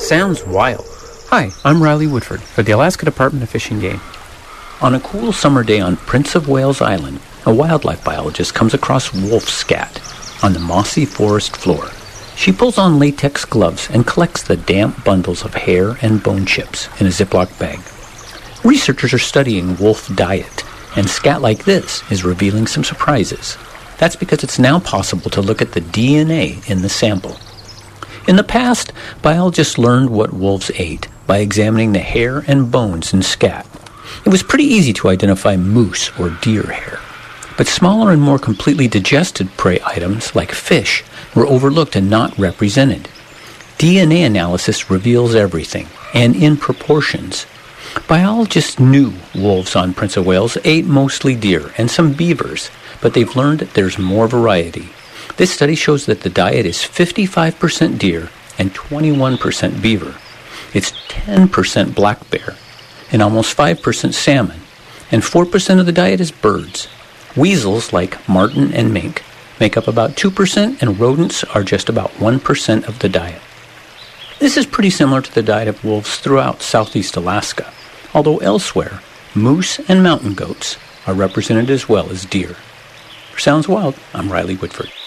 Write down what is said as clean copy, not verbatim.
Sounds wild. Hi, I'm Riley Woodford for the Alaska Department of Fish and Game. On a cool summer day on Prince of Wales Island, a wildlife biologist comes across wolf scat on the mossy forest floor. She pulls on latex gloves and collects the damp bundles of hair and bone chips in a Ziploc bag. Researchers are studying wolf diet, and scat like this is revealing some surprises. That's because it's now possible to look at the DNA in the sample. In the past, biologists learned what wolves ate by examining the hair and bones in scat. It was pretty easy to identify moose or deer hair. But smaller and more completely digested prey items like fish were overlooked and not represented. DNA analysis reveals everything, and in proportions. Biologists knew wolves on Prince of Wales ate mostly deer and some beavers, but they've learned that there's more variety. This study shows that the diet is 55% deer and 21% beaver. It's 10% black bear and almost 5% salmon, and 4% of the diet is birds. Weasels, like marten and mink, make up about 2%, and rodents are just about 1% of the diet. This is pretty similar to the diet of wolves throughout southeast Alaska, although elsewhere, moose and mountain goats are represented as well as deer. For Sounds Wild, I'm Riley Woodford.